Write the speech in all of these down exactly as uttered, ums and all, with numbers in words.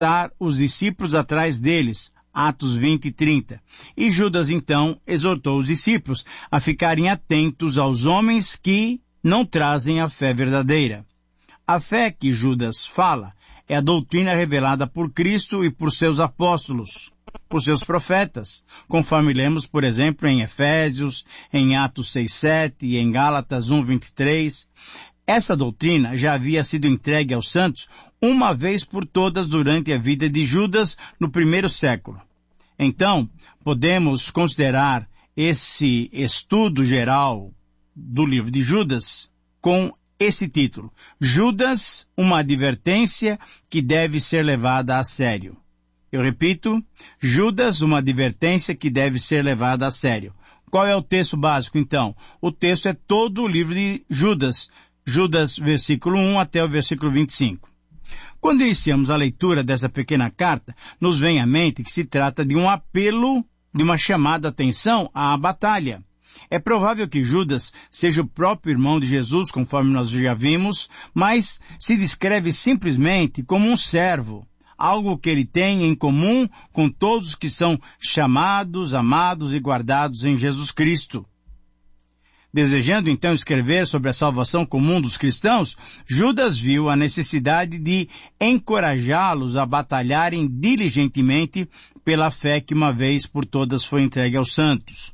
estar os discípulos atrás deles, Atos vinte e trinta. E Judas então exortou os discípulos a ficarem atentos aos homens que não trazem a fé verdadeira. A fé que Judas fala é a doutrina revelada por Cristo e por seus apóstolos, por seus profetas, conforme lemos, por exemplo, em Efésios, em Atos seis, sete e em Gálatas um, vinte e três. Essa doutrina já havia sido entregue aos santos uma vez por todas durante a vida de Judas no primeiro século. Então, podemos considerar esse estudo geral do livro de Judas com esse título: Judas, uma advertência que deve ser levada a sério. Eu repito, Judas, uma advertência que deve ser levada a sério. Qual é o texto básico, então? O texto é todo o livro de Judas, Judas, versículo um até o versículo vinte e cinco. Quando iniciamos a leitura dessa pequena carta, nos vem à mente que se trata de um apelo, de uma chamada atenção à batalha. É provável que Judas seja o próprio irmão de Jesus, conforme nós já vimos, mas se descreve simplesmente como um servo, algo que ele tem em comum com todos os que são chamados, amados e guardados em Jesus Cristo. Desejando então escrever sobre a salvação comum dos cristãos, Judas viu a necessidade de encorajá-los a batalharem diligentemente pela fé que uma vez por todas foi entregue aos santos.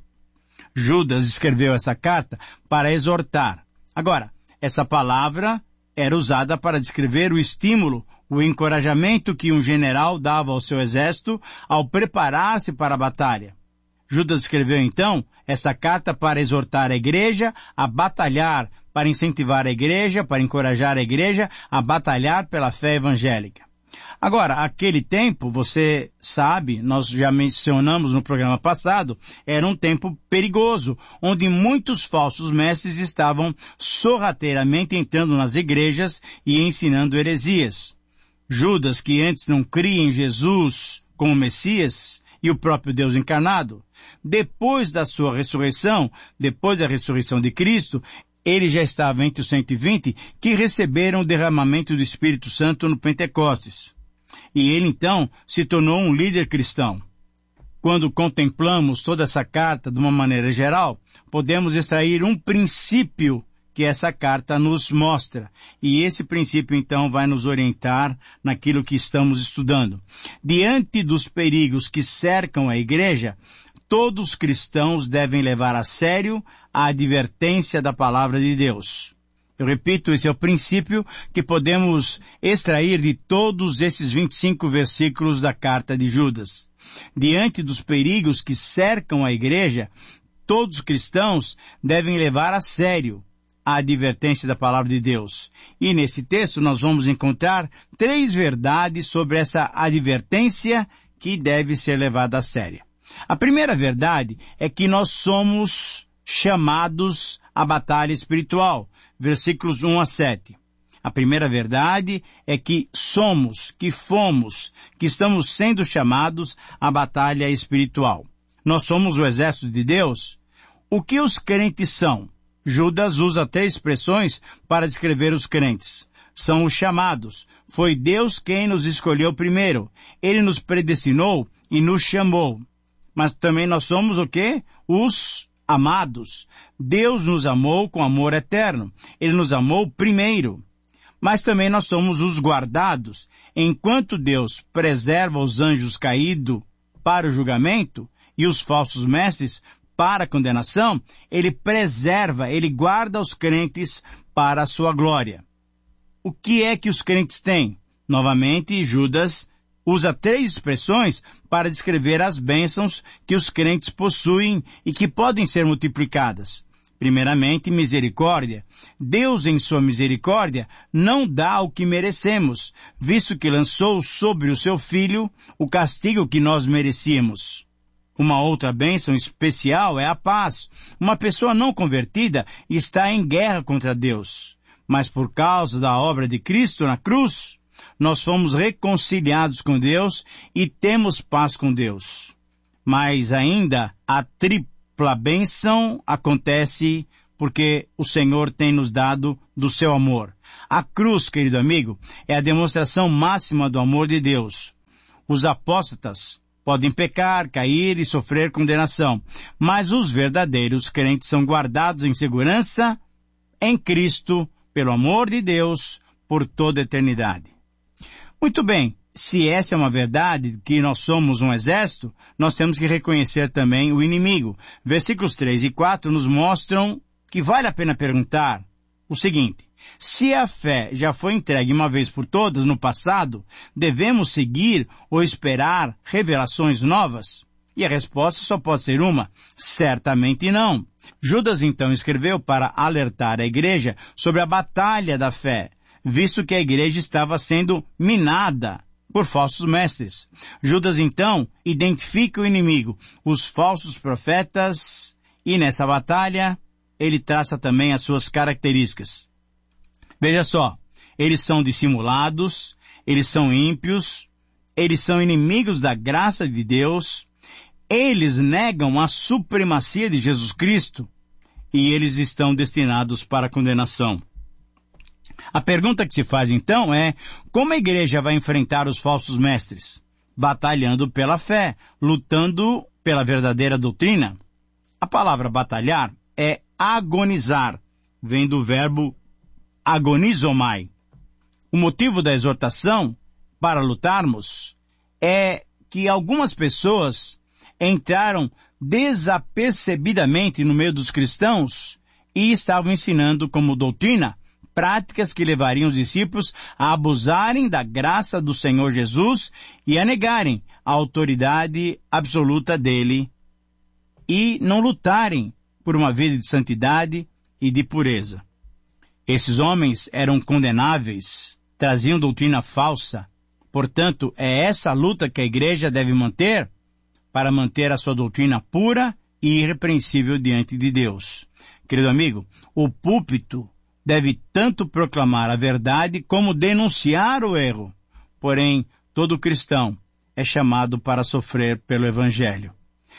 Judas escreveu essa carta para exortar. Agora, essa palavra era usada para descrever o estímulo, o encorajamento que um general dava ao seu exército ao preparar-se para a batalha. Judas escreveu então essa carta para exortar a igreja a batalhar, para incentivar a igreja, para encorajar a igreja a batalhar pela fé evangélica. Agora, aquele tempo, você sabe, nós já mencionamos no programa passado, era um tempo perigoso, onde muitos falsos mestres estavam sorrateiramente entrando nas igrejas e ensinando heresias. Judas, que antes não cria em Jesus como Messias e o próprio Deus encarnado, depois da sua ressurreição, depois da ressurreição de Cristo, ele já estava entre os cento e vinte que receberam o derramamento do Espírito Santo no Pentecostes. E ele então se tornou um líder cristão. Quando contemplamos toda essa carta de uma maneira geral, podemos extrair um princípio que essa carta nos mostra. E esse princípio então vai nos orientar naquilo que estamos estudando. Diante dos perigos que cercam a igreja, todos os cristãos devem levar a sério a advertência da palavra de Deus. Eu repito, esse é o princípio que podemos extrair de todos esses vinte e cinco versículos da carta de Judas. Diante dos perigos que cercam a igreja, todos os cristãos devem levar a sério a advertência da palavra de Deus. E nesse texto nós vamos encontrar três verdades sobre essa advertência que deve ser levada a sério. A primeira verdade é que nós somos chamados à batalha espiritual. Versículos um a sete. A primeira verdade é que somos, que fomos, que estamos sendo chamados à batalha espiritual. Nós somos o exército de Deus. O que os crentes são? Judas usa três expressões para descrever os crentes. São os chamados. Foi Deus quem nos escolheu primeiro. Ele nos predestinou e nos chamou. Mas também nós somos o quê? Os amados. Deus nos amou com amor eterno. Ele nos amou primeiro. Mas também nós somos os guardados. Enquanto Deus preserva os anjos caídos para o julgamento e os falsos mestres para a condenação, Ele preserva, Ele guarda os crentes para a sua glória. O que é que os crentes têm? Novamente, Judas usa três expressões para descrever as bênçãos que os crentes possuem e que podem ser multiplicadas. Primeiramente, misericórdia. Deus, em sua misericórdia, não dá o que merecemos, visto que lançou sobre o seu Filho o castigo que nós merecíamos. Uma outra bênção especial é a paz. Uma pessoa não convertida está em guerra contra Deus. Mas por causa da obra de Cristo na cruz, nós fomos reconciliados com Deus e temos paz com Deus. Mas ainda a tripla bênção acontece porque o Senhor tem nos dado do seu amor. A cruz, querido amigo, é a demonstração máxima do amor de Deus. Os apóstatas podem pecar, cair e sofrer condenação, mas os verdadeiros crentes são guardados em segurança em Cristo, pelo amor de Deus, por toda a eternidade. Muito bem, se essa é uma verdade, que nós somos um exército, nós temos que reconhecer também o inimigo. Versículos três e quatro nos mostram que vale a pena perguntar o seguinte: se a fé já foi entregue uma vez por todas no passado, devemos seguir ou esperar revelações novas? E a resposta só pode ser uma: certamente não. Judas então escreveu para alertar a igreja sobre a batalha da fé, visto que a igreja estava sendo minada por falsos mestres. Judas então identifica o inimigo, os falsos profetas, e nessa batalha ele traça também as suas características. Veja só, eles são dissimulados, eles são ímpios, eles são inimigos da graça de Deus, eles negam a supremacia de Jesus Cristo e eles estão destinados para a condenação. A pergunta que se faz então é: como a igreja vai enfrentar os falsos mestres? Batalhando pela fé, lutando pela verdadeira doutrina. A palavra batalhar é agonizar, vem do verbo agonizomai. O motivo da exortação para lutarmos é que algumas pessoas entraram desapercebidamente no meio dos cristãos e estavam ensinando como doutrina práticas que levariam os discípulos a abusarem da graça do Senhor Jesus e a negarem a autoridade absoluta dele e não lutarem por uma vida de santidade e de pureza. Esses homens eram condenáveis, traziam doutrina falsa. Portanto, é essa luta que a igreja deve manter para manter a sua doutrina pura e irrepreensível diante de Deus. Querido amigo, o púlpito deve tanto proclamar a verdade como denunciar o erro. Porém, todo cristão é chamado para sofrer pelo Evangelho.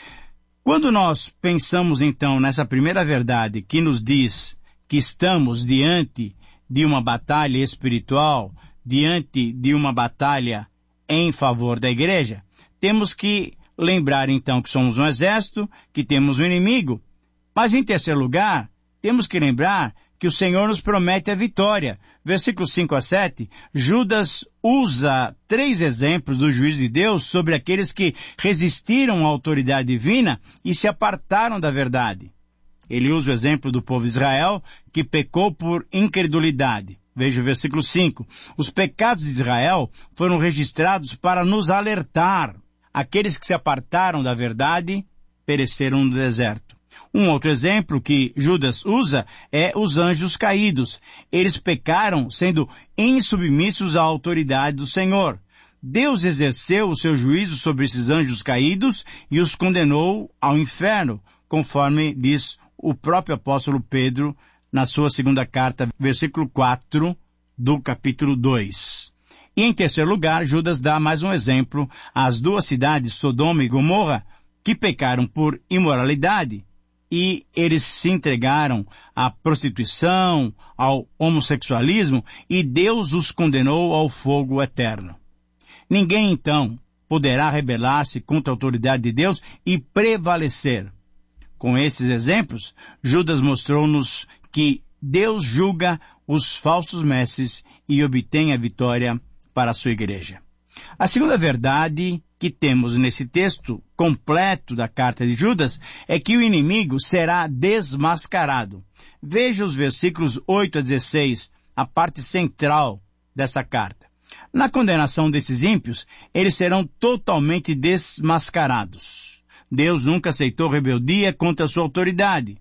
Quando nós pensamos então nessa primeira verdade que nos diz que estamos diante de uma batalha espiritual, diante de uma batalha em favor da igreja, temos que lembrar então que somos um exército, que temos um inimigo. Mas em terceiro lugar, temos que lembrar que o Senhor nos promete a vitória. Versículos cinco a sete, Judas usa três exemplos do juízo de Deus sobre aqueles que resistiram à autoridade divina e se apartaram da verdade. Ele usa o exemplo do povo de Israel, que pecou por incredulidade. Veja o versículo cinco. Os pecados de Israel foram registrados para nos alertar. Aqueles que se apartaram da verdade pereceram no deserto. Um outro exemplo que Judas usa é os anjos caídos. Eles pecaram sendo insubmissos à autoridade do Senhor. Deus exerceu o seu juízo sobre esses anjos caídos e os condenou ao inferno, conforme diz o próprio apóstolo Pedro na sua segunda carta, versículo quatro do capítulo dois. E em terceiro lugar, Judas dá mais um exemplo às duas cidades, Sodoma e Gomorra, que pecaram por imoralidade e eles se entregaram à prostituição, ao homossexualismo, e Deus os condenou ao fogo eterno. Ninguém, então, poderá rebelar-se contra a autoridade de Deus e prevalecer. Com esses exemplos, Judas mostrou-nos que Deus julga os falsos mestres e obtém a vitória para a sua igreja. A segunda verdade que temos nesse texto completo da carta de Judas é que o inimigo será desmascarado. Veja os versículos oito a dezesseis, a parte central dessa carta. Na condenação desses ímpios, eles serão totalmente desmascarados. Deus nunca aceitou rebeldia contra a sua autoridade,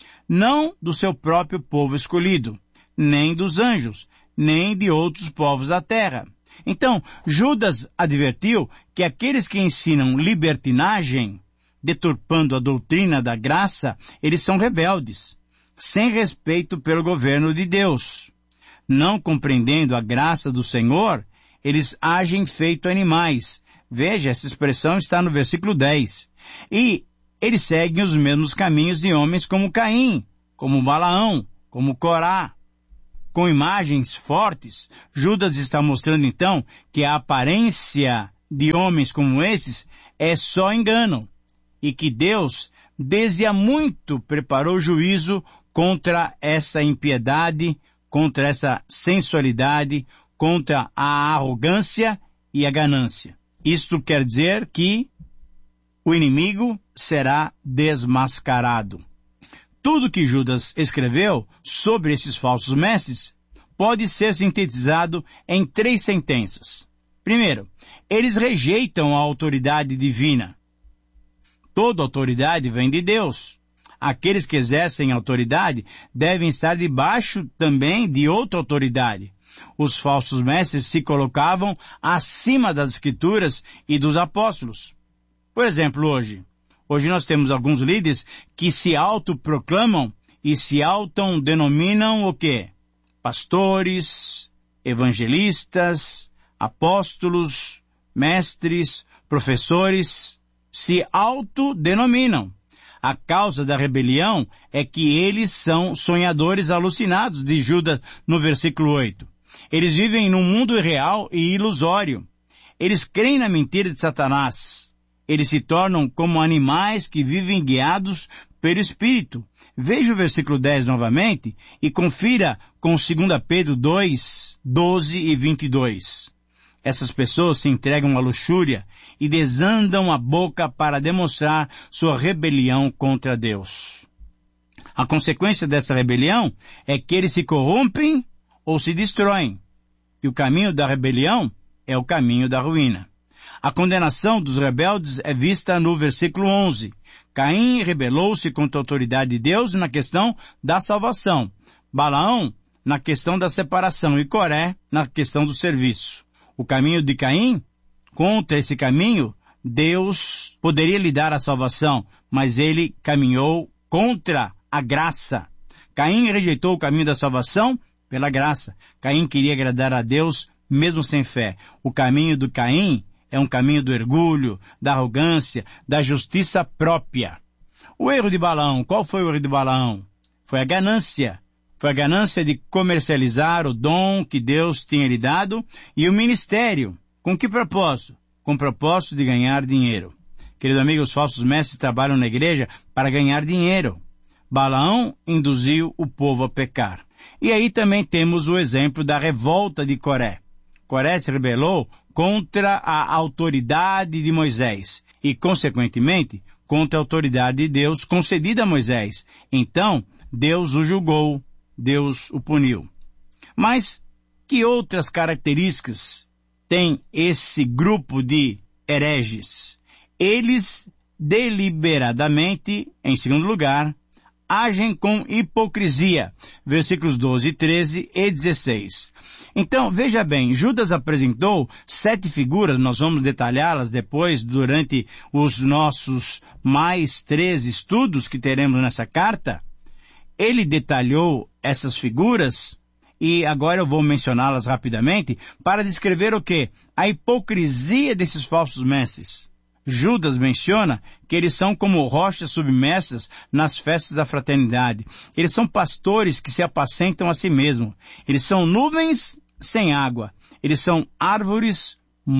não do seu próprio povo escolhido, nem dos anjos, nem de outros povos da terra. Então, Judas advertiu que aqueles que ensinam libertinagem, deturpando a doutrina da graça, eles são rebeldes, sem respeito pelo governo de Deus. Não compreendendo a graça do Senhor, eles agem feito animais. Veja, essa expressão está no versículo dez. E eles seguem os mesmos caminhos de homens como Caim, como Balaão, como Corá. Com imagens fortes, Judas está mostrando então que a aparência de homens como esses é só engano, e que Deus, desde há muito, preparou juízo contra essa impiedade, contra essa sensualidade, contra a arrogância e a ganância. Isto quer dizer que o inimigo será desmascarado. Tudo que Judas escreveu sobre esses falsos mestres pode ser sintetizado em três sentenças. Primeiro, eles rejeitam a autoridade divina. Toda autoridade vem de Deus. Aqueles que exercem autoridade devem estar debaixo também de outra autoridade. Os falsos mestres se colocavam acima das Escrituras e dos apóstolos. Por exemplo, hoje, hoje nós temos alguns líderes que se autoproclamam e se autodenominam o quê? Pastores, evangelistas, apóstolos, mestres, professores, se autodenominam. A causa da rebelião é que eles são sonhadores alucinados, de Judas no versículo oito. Eles vivem num mundo irreal e ilusório. Eles creem na mentira de Satanás. Eles se tornam como animais que vivem guiados pelo Espírito. Veja o versículo dez novamente e confira com dois Pedro dois, doze e vinte e dois. Essas pessoas se entregam à luxúria e desandam a boca para demonstrar sua rebelião contra Deus. A consequência dessa rebelião é que eles se corrompem ou se destroem. E o caminho da rebelião é o caminho da ruína. A condenação dos rebeldes é vista no versículo onze. Caim rebelou-se contra a autoridade de Deus na questão da salvação. Balaão na questão da separação e Coré na questão do serviço. O caminho de Caim, contra esse caminho, Deus poderia lhe dar a salvação, mas ele caminhou contra a graça. Caim rejeitou o caminho da salvação pela graça. Caim queria agradar a Deus mesmo sem fé. O caminho do Caim é um caminho do orgulho, da arrogância, da justiça própria. O erro de Balaão, qual foi o erro de Balaão? Foi a ganância. Foi a ganância de comercializar o dom que Deus tinha lhe dado e o ministério. Com que propósito? Com o propósito de ganhar dinheiro. Querido amigo, os falsos mestres trabalham na igreja para ganhar dinheiro. Balaão induziu o povo a pecar. E aí também temos o exemplo da revolta de Coré. Coré se rebelou contra a autoridade de Moisés e, consequentemente, contra a autoridade de Deus concedida a Moisés. Então, Deus o julgou, Deus o puniu. Mas que outras características tem esse grupo de hereges? Eles deliberadamente, em segundo lugar, agem com hipocrisia. Versículos doze, treze e dezesseis. Então, veja bem, Judas apresentou sete figuras, nós vamos detalhá-las depois durante os nossos mais três estudos que teremos nessa carta. Ele detalhou essas figuras e agora eu vou mencioná-las rapidamente para descrever o quê? A hipocrisia desses falsos mestres. Judas menciona que eles são como rochas submersas nas festas da fraternidade. Eles são pastores que se apacentam a si mesmos. Eles são nuvens sem água. Eles são árvores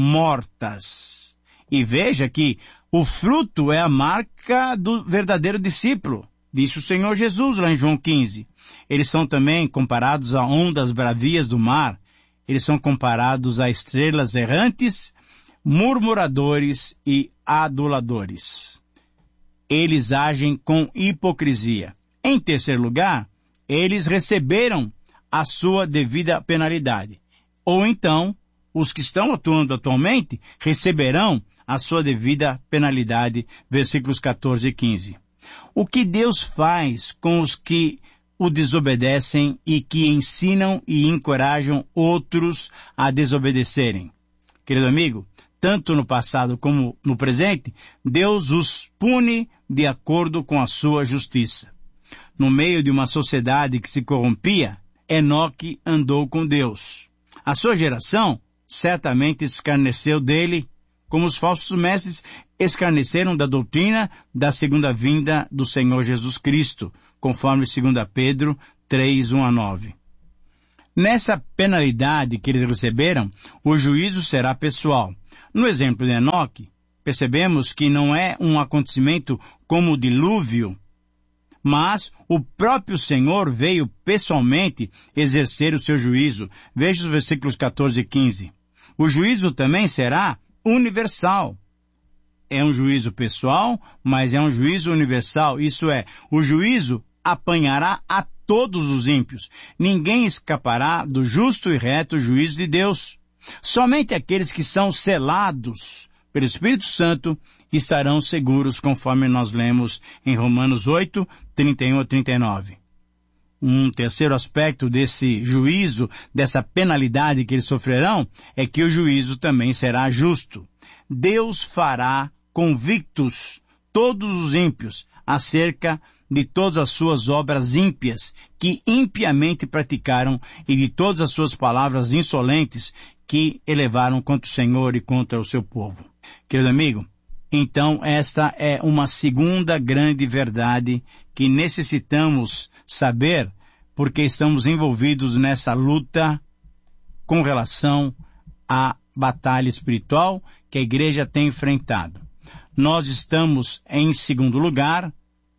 mortas. E veja que o fruto é a marca do verdadeiro discípulo. Disse o Senhor Jesus lá em João quinze. Eles são também comparados a ondas bravias do mar. Eles são comparados a estrelas errantes, murmuradores e aduladores. Eles agem com hipocrisia. Em terceiro lugar, eles receberam a sua devida penalidade. Ou então, os que estão atuando atualmente receberão a sua devida penalidade. Versículos catorze e quinze. O que Deus faz com os que o desobedecem e que ensinam e encorajam outros a desobedecerem? Querido amigo, tanto no passado como no presente, Deus os pune de acordo com a sua justiça. No meio de uma sociedade que se corrompia, Enoque andou com Deus. A sua geração certamente escarneceu dele, como os falsos mestres escarneceram da doutrina da segunda vinda do Senhor Jesus Cristo, conforme dois Pedro três, um a nove. Nessa penalidade que eles receberam, o juízo será pessoal. No exemplo de Enoque, percebemos que não é um acontecimento como o dilúvio, mas o próprio Senhor veio pessoalmente exercer o seu juízo. Veja os versículos catorze e quinze. O juízo também será universal. É um juízo pessoal, mas é um juízo universal. Isso é, o juízo apanhará a todos os ímpios. Ninguém escapará do justo e reto juízo de Deus. Somente aqueles que são selados pelo Espírito Santo estarão seguros, conforme nós lemos em Romanos oito, trinta e um a trinta e nove. Um terceiro aspecto desse juízo, dessa penalidade que eles sofrerão, é que o juízo também será justo. Deus fará convictos todos os ímpios acerca de todas as suas obras ímpias que impiamente praticaram e de todas as suas palavras insolentes que elevaram contra o Senhor e contra o seu povo. Querido amigo, então esta é uma segunda grande verdade que necessitamos saber porque estamos envolvidos nessa luta com relação à batalha espiritual que a igreja tem enfrentado. Nós estamos, em segundo lugar,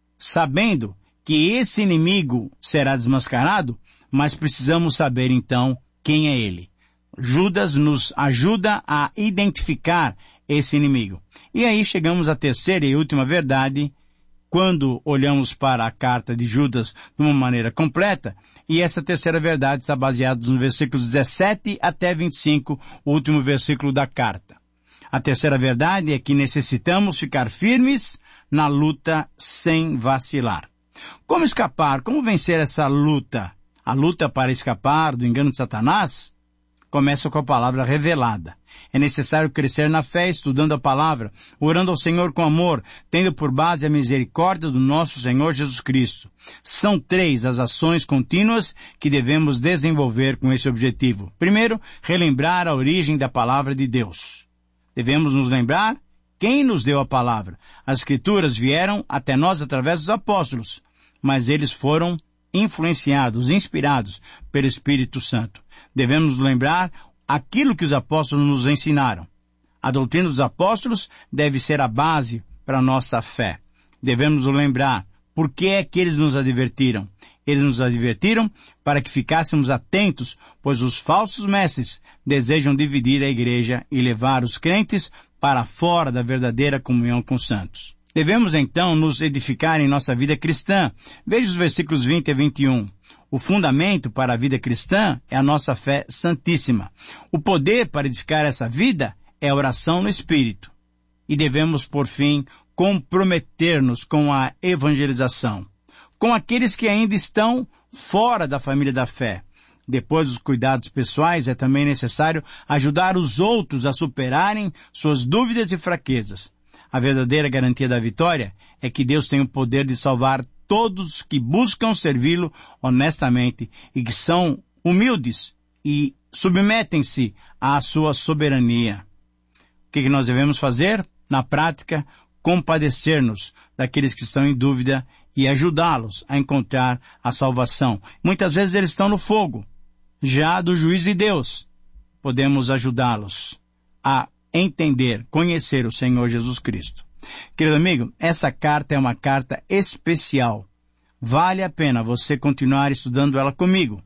sabendo que esse inimigo será desmascarado, mas precisamos saber então quem é ele. Judas nos ajuda a identificar esse inimigo. E aí chegamos à terceira e última verdade, quando olhamos para a carta de Judas de uma maneira completa, e essa terceira verdade está baseada nos versículos dezessete até vinte e cinco, o último versículo da carta. A terceira verdade é que necessitamos ficar firmes na luta sem vacilar. Como escapar? Como vencer essa luta? A luta para escapar do engano de Satanás começa com a palavra revelada. É necessário crescer na fé, estudando a palavra, orando ao Senhor com amor, tendo por base a misericórdia do nosso Senhor Jesus Cristo. São três as ações contínuas que devemos desenvolver com esse objetivo. Primeiro, relembrar a origem da palavra de Deus. Devemos nos lembrar quem nos deu a palavra. As Escrituras vieram até nós através dos apóstolos, mas eles foram influenciados, inspirados pelo Espírito Santo. Devemos nos lembrar aquilo que os apóstolos nos ensinaram. A doutrina dos apóstolos deve ser a base para a nossa fé. Devemos nos lembrar por que é que eles nos advertiram. Eles nos advertiram para que ficássemos atentos, pois os falsos mestres desejam dividir a igreja e levar os crentes para fora da verdadeira comunhão com os santos. Devemos então nos edificar em nossa vida cristã. Veja os versículos vinte a vinte e um. O fundamento para a vida cristã é a nossa fé santíssima. O poder para edificar essa vida é a oração no Espírito. E devemos, por fim, comprometer-nos com a evangelização, com aqueles que ainda estão fora da família da fé. Depois dos cuidados pessoais, é também necessário ajudar os outros a superarem suas dúvidas e fraquezas. A verdadeira garantia da vitória é que Deus tem o poder de salvar todos que buscam servi-lo honestamente e que são humildes e submetem-se à sua soberania. O que nós devemos fazer? Na prática, compadecer-nos daqueles que estão em dúvida e ajudá-los a encontrar a salvação. Muitas vezes eles estão no fogo, já do juízo de Deus. Podemos ajudá-los a entender, conhecer o Senhor Jesus Cristo. Querido amigo, essa carta é uma carta especial. Vale a pena você continuar estudando ela comigo.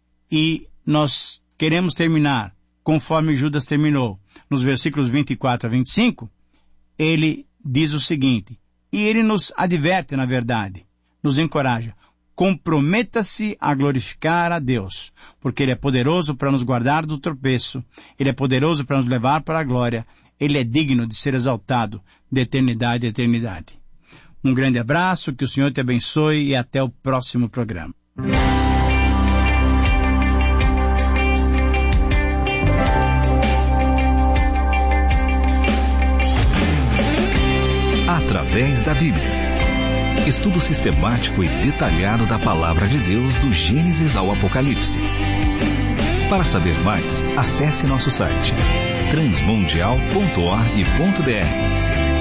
E nós queremos terminar, conforme Judas terminou, nos versículos vinte e quatro a vinte e cinco, ele diz o seguinte, e ele nos adverte, na verdade, nos encoraja, comprometa-se a glorificar a Deus, porque Ele é poderoso para nos guardar do tropeço, Ele é poderoso para nos levar para a glória, Ele é digno de ser exaltado de eternidade a eternidade. Um grande abraço, que o Senhor te abençoe e até o próximo programa. Através da Bíblia. Estudo sistemático e detalhado da Palavra de Deus do Gênesis ao Apocalipse. Para saber mais, acesse nosso site transmundial ponto org ponto br.